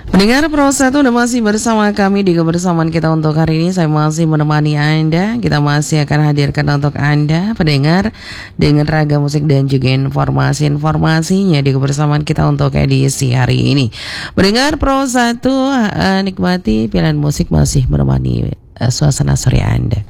Pendengar Pro 1 udah masih bersama kami di kebersamaan kita untuk hari ini. Saya masih menemani Anda. Kita masih akan hadirkan untuk Anda pendengar dengan ragam musik dan juga informasi-informasinya di kebersamaan kita untuk edisi hari ini. Pendengar Pro 1, nikmati pilihan musik masih menemani suasana sore Anda.